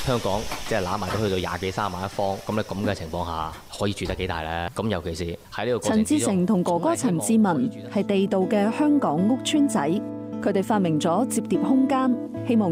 香港即係攬埋都去到20幾30萬一方，咁咧咁嘅情況下，可以住得幾大咧？咁尤其是喺呢個過程之中， 陳志成同哥哥陳志文係地道嘅香港屋邨仔，佢哋發明咗摺疊空間，希望